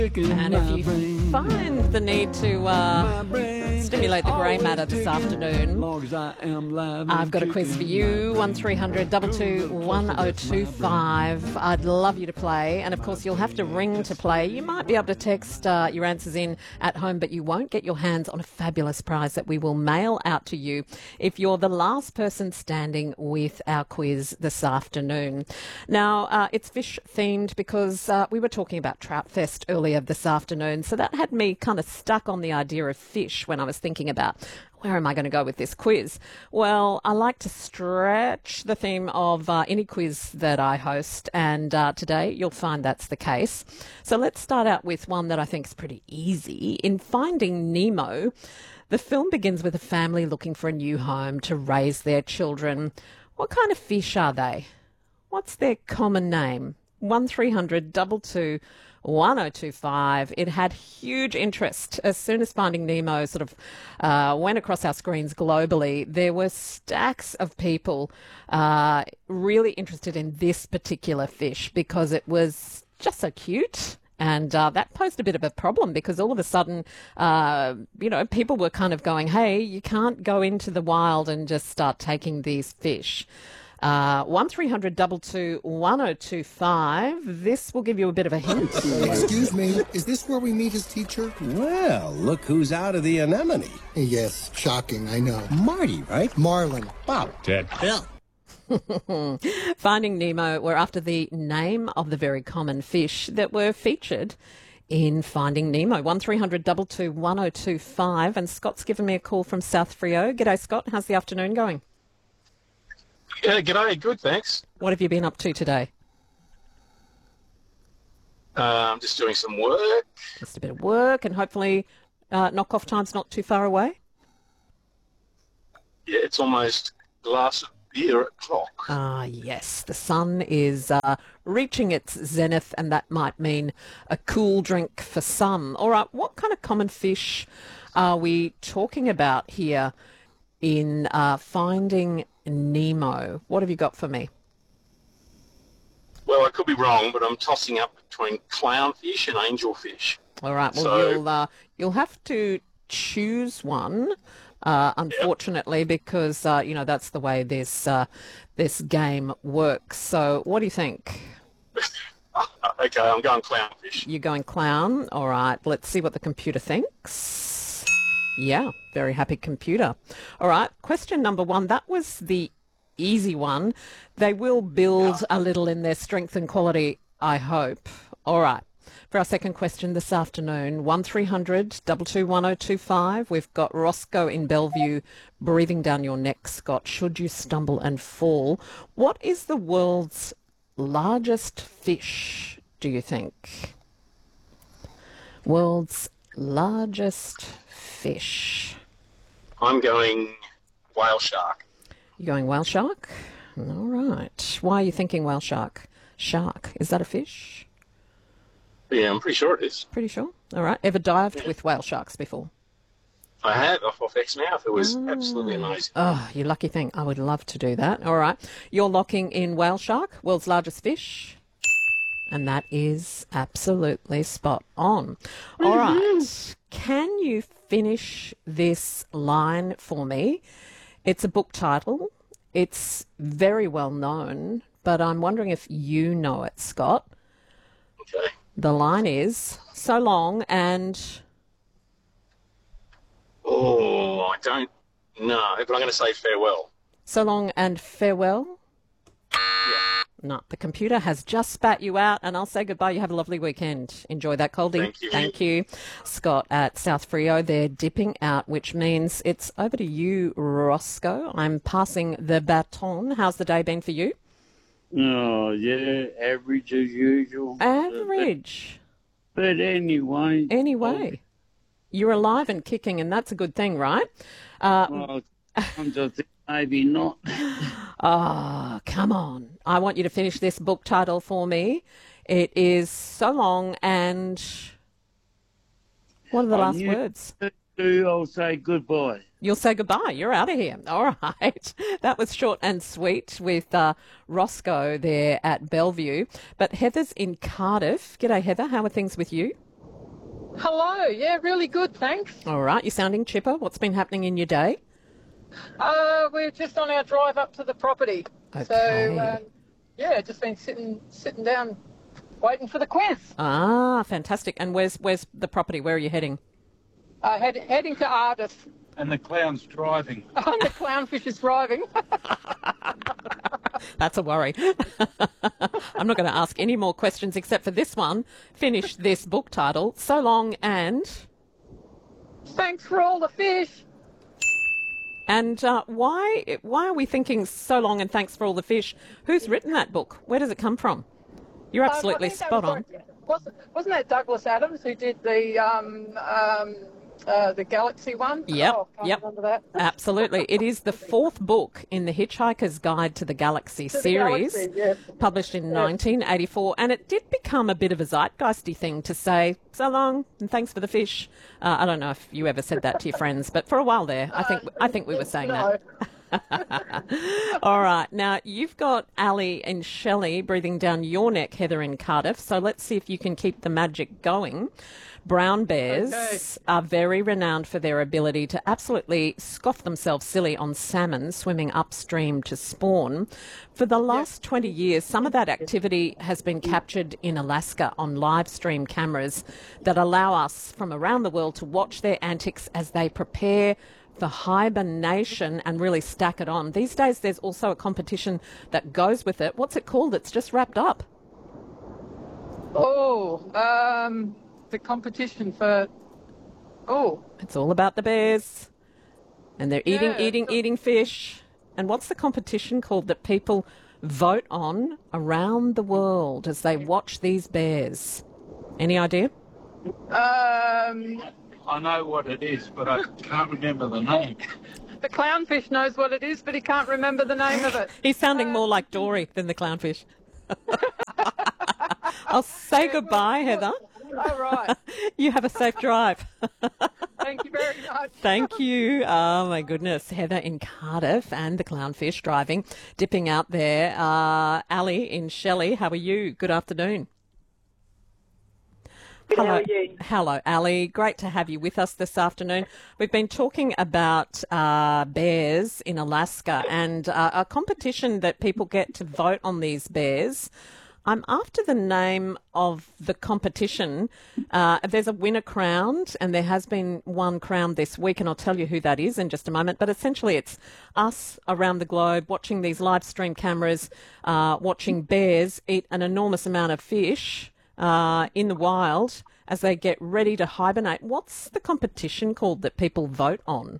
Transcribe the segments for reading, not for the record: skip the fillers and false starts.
And if you find the need to stimulate the grey matter this afternoon, I've got a quiz for you, 1300 222 1025. I'd love you to play, and of course you'll have to ring to play. You might be able to text your answers in at home, but you won't get your hands on a fabulous prize that we will mail out to you if you're the last person standing with our quiz this afternoon. Now, it's fish themed because we were talking about Trout Fest earlier this afternoon, so that had me kind of stuck on the idea of fish when I was thinking about where am I going to go with this quiz. Well, I like to stretch the theme of any quiz that I host, and today you'll find that's the case. So let's start out with one that I think is pretty easy. In Finding Nemo, the film begins with a family looking for a new home to raise their children. What kind of fish are they? What's their common name? 1300 222 1025. It had huge interest. As soon as Finding Nemo sort of went across our screens globally, there were stacks of people really interested in this particular fish because it was just so cute. And that posed a bit of a problem because all of a sudden, people were kind of going, hey, you can't go into the wild and just start taking these fish. 1300 222 1025. This will give you a bit of a hint. Excuse me, is this where we meet his teacher? Well, look who's out of the anemone. Yes, shocking, I know. Marty, right? Marlin. Bob. Ted. Bill. Finding Nemo were after the name of the very common fish that were featured in Finding Nemo. 1300 222 1025. And Scott's given me a call from South Freo. G'day, Scott. How's the afternoon going? Yeah, g'day. Good, thanks. What have you been up to today? I'm just doing some work. Just a bit of work, and hopefully knock-off time's not too far away. Yeah, it's almost glass of beer o'clock. Ah, yes. The sun is reaching its zenith, and that might mean a cool drink for some. All right, what kind of common fish are we talking about here in Finding Nemo? What have you got for me? Well, I could be wrong, but I'm tossing up between clownfish and angelfish. All right. Well, you'll have to choose one, unfortunately, because that's the way this game works. So, what do you think? Okay, I'm going clownfish. You're going clown. All right. Let's see what the computer thinks. Yeah, very happy computer. All right, question number one. That was the easy one. They will build a little in their strength and quality, I hope. All right, for our second question this afternoon, 1300 222 1025. We've got Roscoe in Bellevue breathing down your neck, Scott, should you stumble and fall. What is the world's largest fish, do you think? World's largest fish. I'm going whale shark. You're going whale shark? All right. Why are you thinking whale shark? Shark. Is that a fish? Yeah, I'm pretty sure it is. Pretty sure? All right. Ever dived with whale sharks before? I have, off Exmouth. It was absolutely amazing. Oh, you lucky thing. I would love to do that. All right. You're locking in whale shark, world's largest fish. And that is absolutely spot on. All right. Can you finish this line for me? It's a book title. It's very well known, but I'm wondering if you know it, Scott. Okay. The line is, so long and... Oh, I don't know, but I'm going to say farewell. So long and farewell? No, the computer has just spat you out, and I'll say goodbye. You have a lovely weekend. Enjoy that coldie. Thank you. Thank you. Scott at South Freo, they're dipping out, which means it's over to you, Roscoe. I'm passing the baton. How's the day been for you? Oh, yeah, average as usual. Average. But anyway. Anyway. You're alive and kicking, and that's a good thing, right? Well, sometimes I think maybe not. Oh, come on. I want you to finish this book title for me. It is So Long and... What are the last words? I'll say goodbye. You'll say goodbye. You're out of here. All right. That was short and sweet with Roscoe there at Bellevue. But Heather's in Cardiff. G'day, Heather. How are things with you? Hello. Yeah, really good, thanks. All right, you're sounding chipper. What's been happening in your day? We're just on our drive up to the property. Okay. So, just been sitting down, waiting for the quiz. Ah, fantastic. And where's the property? Where are you heading? Heading to Ardis. And the clown's driving. The clownfish is driving. That's a worry. I'm not going to ask any more questions except for this one. Finish this book title. So long and... Thanks for all the fish. And why are we thinking so long and thanks for all the fish? Who's written that book? Where does it come from? You're absolutely spot on. Wasn't that Douglas Adams who did the Galaxy one? Yep, Can't remember that. Absolutely. It is the fourth book in the Hitchhiker's Guide to the Galaxy series, published in 1984, and it did become a bit of a zeitgeisty thing to say, so long and thanks for the fish. I don't know if you ever said that to your friends, but for a while there, I think we were saying that. All right. Now, you've got Ali and Shelley breathing down your neck, Heather in Cardiff, so let's see if you can keep the magic going. Brown bears are very renowned for their ability to absolutely scoff themselves silly on salmon swimming upstream to spawn. For the last 20 years, some of that activity has been captured in Alaska on live stream cameras that allow us from around the world to watch their antics as they prepare for hibernation and really stack it on. These days, there's also a competition that goes with it. What's it called? It's just wrapped up. The competition for... It's all about the bears. And they're eating fish. And what's the competition called that people vote on around the world as they watch these bears? Any idea? I know what it is, but I can't remember the name. The clownfish knows what it is, but he can't remember the name of it. He's sounding more like Dory than the clownfish. I'll say goodbye, Heather. All right. You have a safe drive. Thank you very much. Thank you. Oh, my goodness. Heather in Cardiff and the clownfish driving, dipping out there. Ali in Shelley, how are you? Good afternoon. Good, how are you? Hello, Ali. Great to have you with us this afternoon. We've been talking about bears in Alaska and a competition that people get to vote on these bears. I'm after the name of the competition. There's a winner crowned, and there has been one crowned this week, and I'll tell you who that is in just a moment. But essentially, it's us around the globe watching these live stream cameras, watching bears eat an enormous amount of fish in the wild as they get ready to hibernate. What's the competition called that people vote on?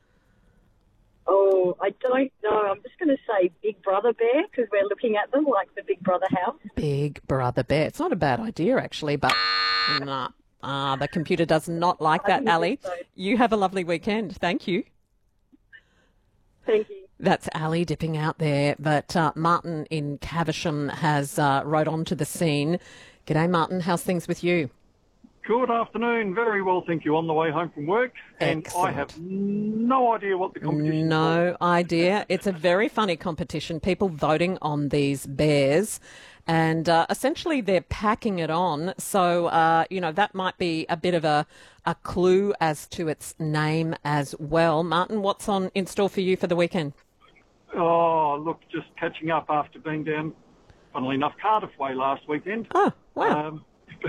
Oh, I don't know. I'm just going to say Big Brother Bear because we're looking at them like the Big Brother house. Big Brother Bear. It's not a bad idea, actually, but nah. The computer does not like that, Ali. So. You have a lovely weekend. Thank you. Thank you. That's Ali dipping out there, but Martin in Caversham has rode on to the scene. G'day, Martin. How's things with you? Good afternoon. Very well, thank you. On the way home from work. And excellent. I have no idea what the competition is. No idea. It's a very funny competition. People voting on these bears. And essentially they're packing it on. So, that might be a bit of a clue as to its name as well. Martin, what's in store for you for the weekend? Oh, look, just catching up after being down, funnily enough, Cardiff Way last weekend. Oh, wow.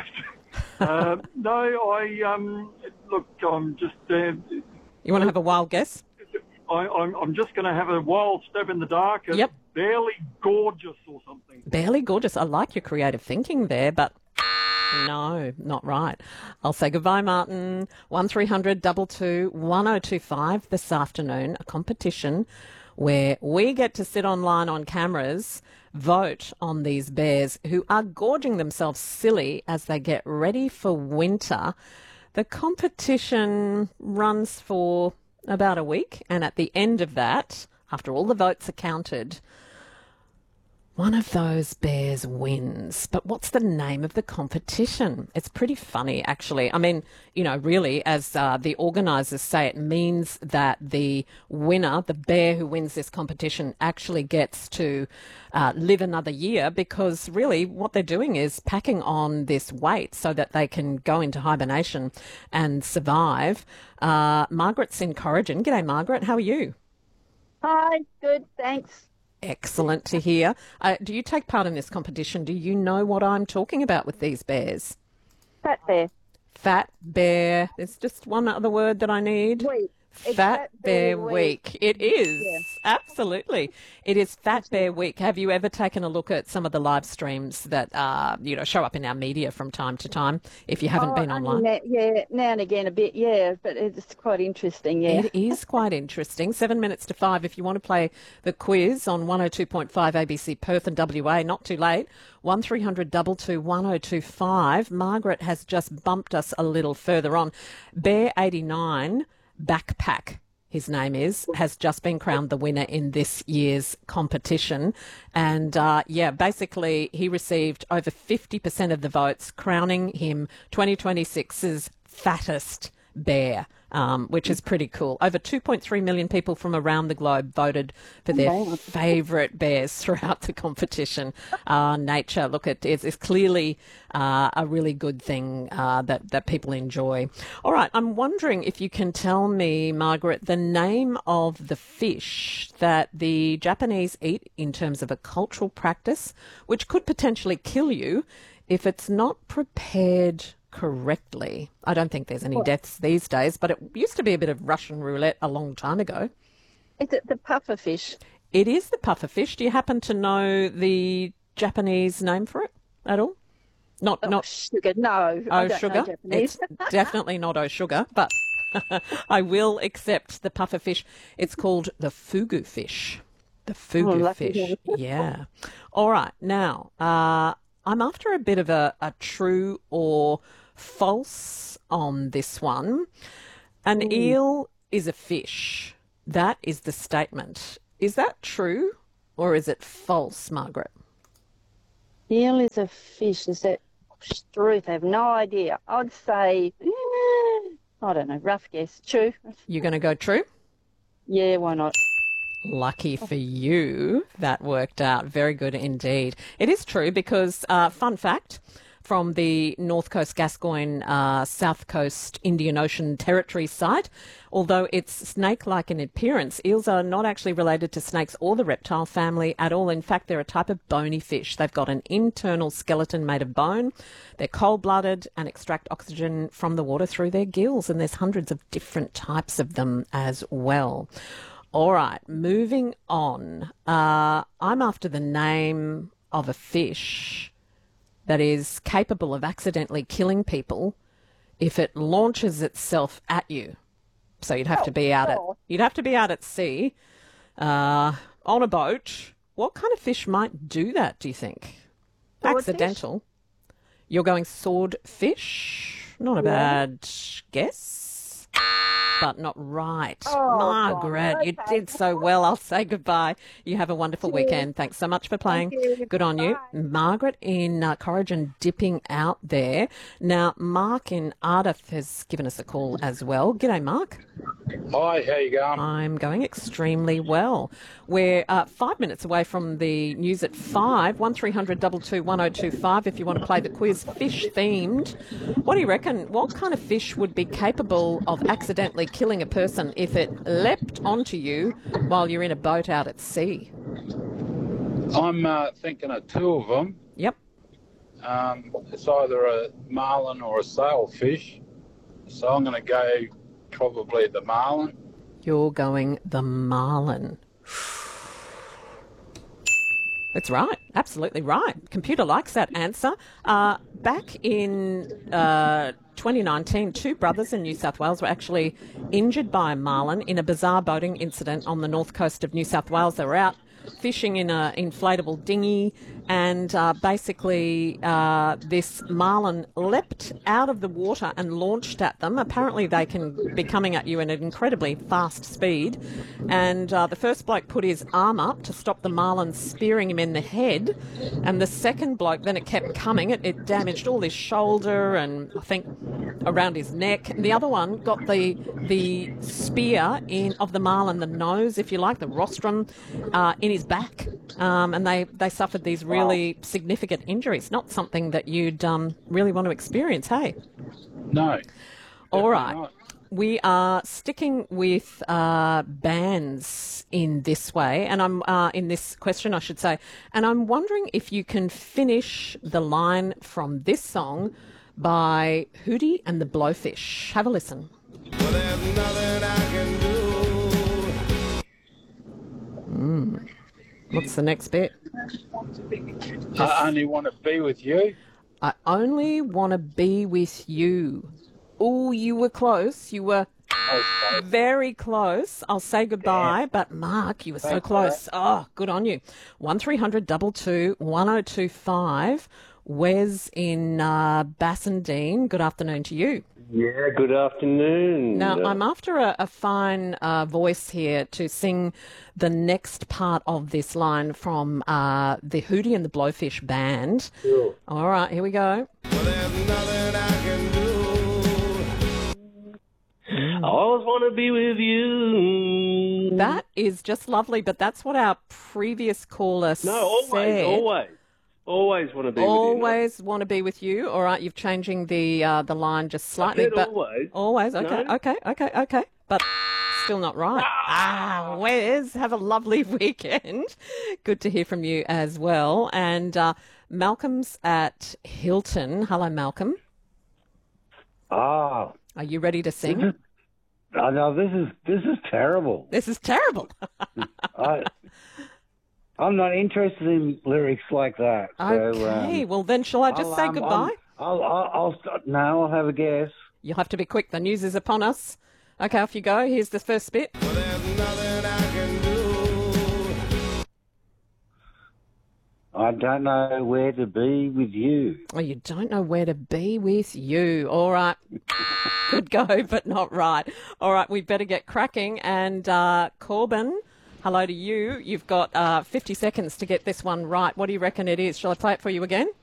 Look, I'm just... you want to have a wild guess? I'm just going to have a wild stab in the dark at Barely Gorgeous or something. Barely Gorgeous. I like your creative thinking there, but no, not right. I'll say goodbye, Martin. 1300 22 1025 this afternoon, a competition where we get to sit online on cameras, vote on these bears who are gorging themselves silly as they get ready for winter. The competition runs for about a week, and at the end of that, after all the votes are counted, One of those bears wins. But what's the name of the competition? It's pretty funny, actually. I mean, you know, really, as the organisers say, it means that the winner, the bear who wins this competition, actually gets to live another year, because really what they're doing is packing on this weight so that they can go into hibernation and survive. Margaret's in Corrigan. G'day, Margaret. How are you? Hi, good, thanks. Excellent to hear. Do you take part in this competition? Do you know what I'm talking about with these bears? Fat bear. Fat bear. There's just one other word that I need. Week. Fat Bear Week. It is. Yeah. Absolutely. It is Fat Bear Week. Have you ever taken a look at some of the live streams that, show up in our media from time to time, if you haven't been online? Now and again a bit, yeah, but it's quite interesting, yeah. It is quite interesting. 7 minutes to 5. If you want to play the quiz on 102.5 ABC Perth and WA, not too late. 1300 22 1025. Margaret has just bumped us a little further on. Bear 89 Backpack, his name is, has just been crowned the winner in this year's competition. And, basically he received over 50% of the votes, crowning him 2026's fattest bear, which is pretty cool. Over 2.3 million people from around the globe voted for their favourite bears throughout the competition. Nature, look, it's clearly a really good thing that people enjoy. All right, I'm wondering if you can tell me, Margaret, the name of the fish that the Japanese eat in terms of a cultural practice, which could potentially kill you if it's not prepared correctly. I don't think there's any deaths these days, but it used to be a bit of Russian roulette a long time ago. Is it the puffer fish? It is the puffer fish. Do you happen to know the Japanese name for it at all? Not sugar. No. Sugar. It's definitely not sugar, but I will accept the puffer fish. It's called the fugu fish. The fugu fish. Yeah. All right. Now, I'm after a bit of a true or false on this one. An eel is a fish. That is the statement. Is that true or is it false, Margaret? Eel is a fish. Is that truth? I have no idea. I'd say, I don't know, rough guess. True. You're going to go true? Yeah, why not? Lucky for you, that worked out. Very good indeed. It is true because, fun fact, from the North Coast Gascoyne, South Coast Indian Ocean Territory site, although it's snake-like in appearance, eels are not actually related to snakes or the reptile family at all. In fact, they're a type of bony fish. They've got an internal skeleton made of bone. They're cold-blooded and extract oxygen from the water through their gills, and there's hundreds of different types of them as well. All right, moving on. I'm after the name of a fish that is capable of accidentally killing people if it launches itself at you. So you'd have to be out at sea, on a boat. What kind of fish might do that, do you think? Accidental. You're going swordfish? Not a bad guess, but not right. Margaret, you did so well. I'll say goodbye. You have a wonderful weekend. Thanks so much for playing. Good on you. Margaret in Corrigan dipping out there. Now, Mark in Ardeth has given us a call as well. G'day, Mark. Hi, how you going? I'm going extremely well. We're 5 minutes away from the news at 5. 1300 22 1025 if you want to play the quiz, fish themed. What do you reckon? What kind of fish would be capable of accidentally killing a person if it leapt onto you while you're in a boat out at sea? I'm thinking of two of them. Yep. It's either a marlin or a sailfish. So I'm going to go probably the marlin. You're going the marlin. That's right. Absolutely right. Computer likes that answer. Back in 2019, two brothers in New South Wales were actually injured by a marlin in a bizarre boating incident on the north coast of New South Wales. They were out fishing in an inflatable dinghy And basically, this marlin leapt out of the water and launched at them. Apparently, they can be coming at you at an incredibly fast speed. And the first bloke put his arm up to stop the marlin spearing him in the head. And the second bloke, then it kept coming. It damaged all his shoulder and I think around his neck. And the other one got the spear of the marlin, the nose, if you like, the rostrum, in his back. And they suffered these really significant injuries. Not something that you'd really want to experience, hey? No. All right. Not. We are sticking with bands in this way, and I'm in this question, I should say. And I'm wondering if you can finish the line from this song by Hootie and the Blowfish. Have a listen. Well, there's nothing I can do. What's the next bit? I only want to be with you. I only want to be with you. Oh, you were close. You were very close. I'll say goodbye, but Mark, you were so close. Oh, good on you. 1300 22 1025. Wes in Bassendean. Good afternoon to you. Yeah, good afternoon. Now, I'm after a fine voice here to sing the next part of this line from the Hootie and the Blowfish Band. Sure. All right, here we go. Well, there's nothing I can do. I always want to be with you. That is just lovely, but that's what our previous caller said. Always want to be with you. Always want to be with you. All right, you're changing the line just slightly. I said but always. Always, okay, No. okay. But still not right. Wes, have a lovely weekend. Good to hear from you as well. And Malcolm's at Hilton. Hello, Malcolm. Ah. Are you ready to sing? No, this is terrible. This is terrible. I'm not interested in lyrics like that. Okay, well then shall I just say goodbye? I'll have a guess. You'll have to be quick. The news is upon us. Okay, off you go. Here's the first bit. Well, there's nothing I can do. I don't know where to be with you. Oh, you don't know where to be with you. All right. Good go, but not right. All right, we better get cracking. And Corbin, hello to you. You've got 50 seconds to get this one right. What do you reckon it is? Shall I play it for you again?